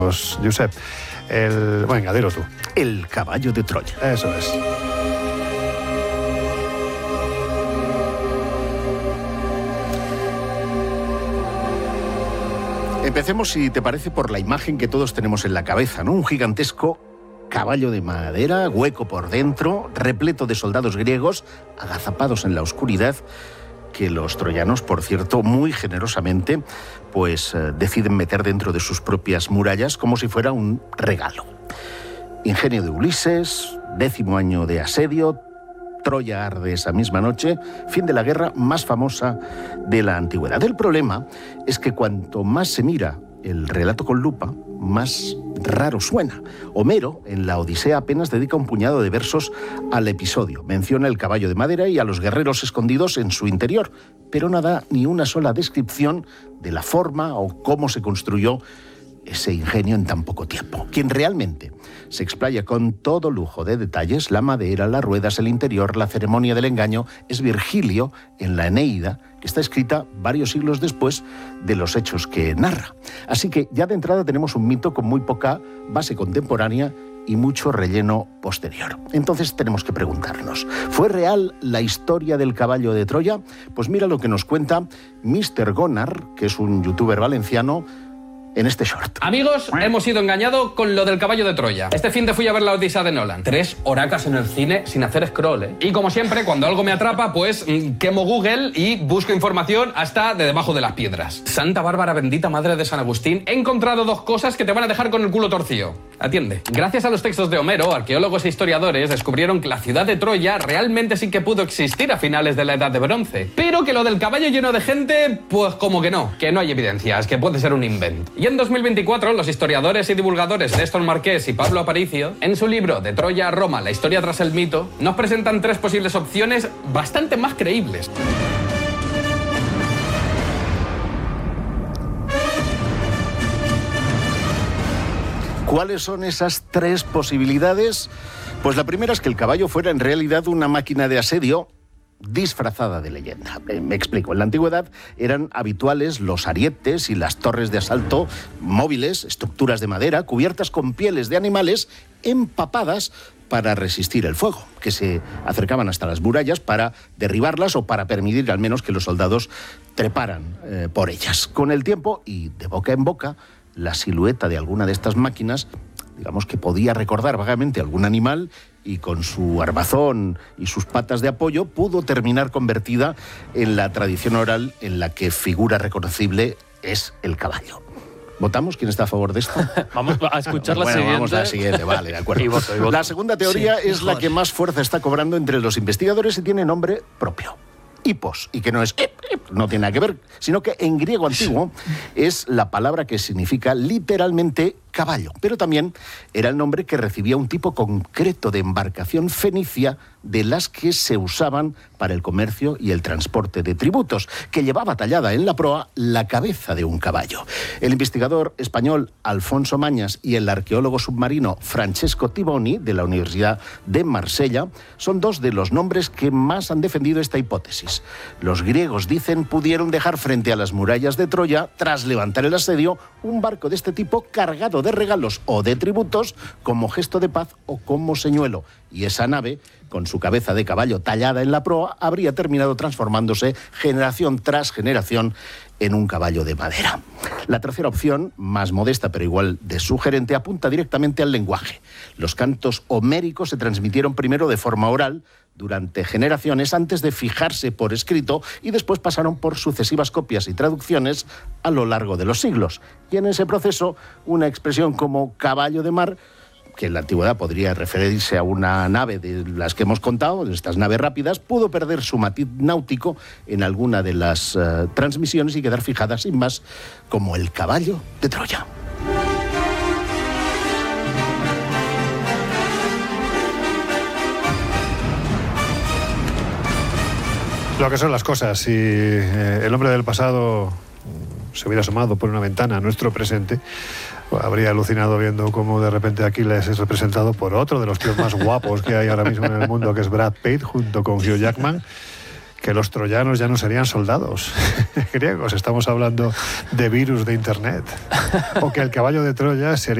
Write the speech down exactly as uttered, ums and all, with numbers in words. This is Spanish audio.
Josep, el... Venga, dilo tú. El caballo de Troya. Eso es. Empecemos, si te parece, por la imagen que todos tenemos en la cabeza, ¿no? Un gigantesco caballo de madera, hueco por dentro, repleto de soldados griegos, agazapados en la oscuridad, que los troyanos, por cierto, muy generosamente, pues eh, deciden meter dentro de sus propias murallas como si fuera un regalo. Ingenio de Ulises, décimo año de asedio, Troya arde esa misma noche, fin de la guerra más famosa de la antigüedad. El problema es que cuanto más se mira el relato con lupa, más raro suena. Homero, en la Odisea, apenas dedica un puñado de versos al episodio. Menciona el caballo de madera y a los guerreros escondidos en su interior, pero no da ni una sola descripción de la forma o cómo se construyó ese ingenio en tan poco tiempo. Quien realmente se explaya con todo lujo de detalles, la madera, las ruedas, el interior, la ceremonia del engaño, es Virgilio en la Eneida, que está escrita varios siglos después de los hechos que narra. Así que ya de entrada tenemos un mito con muy poca base contemporánea y mucho relleno posterior. Entonces tenemos que preguntarnos, ¿fue real la historia del caballo de Troya? Pues mira lo que nos cuenta míster Gonar, que es un youtuber valenciano, en este short. Amigos, hemos sido engañados con lo del caballo de Troya. Este fin de fui a ver la Odisea de Nolan. Tres horacas en el cine sin hacer scroll, ¿eh? Y como siempre, cuando algo me atrapa, pues mmm, quemo Google y busco información hasta de debajo de las piedras. Santa Bárbara bendita, madre de San Agustín, he encontrado dos cosas que te van a dejar con el culo torcido. Atiende. Gracias a los textos de Homero, arqueólogos e historiadores descubrieron que la ciudad de Troya realmente sí que pudo existir a finales de la Edad de Bronce. Pero que lo del caballo lleno de gente, pues como que no, que no hay evidencias, que puede ser un invento. Y en dos mil veinticuatro, los historiadores y divulgadores Néstor Marqués y Pablo Aparicio, en su libro De Troya a Roma, la historia tras el mito, nos presentan tres posibles opciones bastante más creíbles. ¿Cuáles son esas tres posibilidades? Pues la primera es que el caballo fuera en realidad una máquina de asedio disfrazada de leyenda. Me explico. En la antigüedad eran habituales los arietes y las torres de asalto móviles, estructuras de madera, cubiertas con pieles de animales empapadas para resistir el fuego, que se acercaban hasta las murallas para derribarlas o para permitir al menos que los soldados treparan eh, por ellas. Con el tiempo y de boca en boca, la silueta de alguna de estas máquinas, digamos que podía recordar vagamente algún animal, y con su armazón y sus patas de apoyo pudo terminar convertida en la tradición oral en la que figura reconocible es el caballo. ¿Votamos? ¿Quién está a favor de esto? Vamos a escuchar la bueno, siguiente. Vamos a la siguiente, vale, de acuerdo. Y voto, y voto. La segunda teoría sí, es la que más fuerza está cobrando entre los investigadores y tiene nombre propio. Hipos, y que no es hip, hip, no tiene nada que ver, sino que en griego antiguo es la palabra que significa literalmente caballo, pero también era el nombre que recibía un tipo concreto de embarcación fenicia de las que se usaban para el comercio y el transporte de tributos, que llevaba tallada en la proa la cabeza de un caballo. El investigador español Alfonso Mañas y el arqueólogo submarino Francesco Tiboni, de la Universidad de Marsella, son dos de los nombres que más han defendido esta hipótesis. Los griegos, dicen, pudieron dejar frente a las murallas de Troya, tras levantar el asedio, un barco de este tipo cargado de regalos o de tributos como gesto de paz o como señuelo. Y esa nave, con su cabeza de caballo tallada en la proa, habría terminado transformándose generación tras generación en un caballo de madera. La tercera opción, más modesta pero igual de sugerente, apunta directamente al lenguaje. Los cantos homéricos se transmitieron primero de forma oral durante generaciones antes de fijarse por escrito y después pasaron por sucesivas copias y traducciones a lo largo de los siglos. Y en ese proceso, una expresión como caballo de mar, que en la antigüedad podría referirse a una nave de las que hemos contado, de estas naves rápidas, pudo perder su matiz náutico en alguna de las uh, transmisiones y quedar fijada sin más como el caballo de Troya. Lo que son las cosas. Si eh, el hombre del pasado se hubiera asomado por una ventana a nuestro presente, pues habría alucinado viendo cómo de repente Aquiles es representado por otro de los tíos más guapos que hay ahora mismo en el mundo, que es Brad Pitt, junto con Hugh Jackman, que los troyanos ya no serían soldados griegos, estamos hablando de virus de Internet, o que el caballo de Troya sería